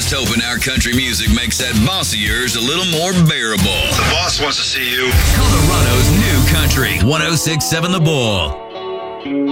Just hoping our country music makes that boss of yours a little more bearable. The boss wants to see you. Colorado's new country, 106.7 The Bull.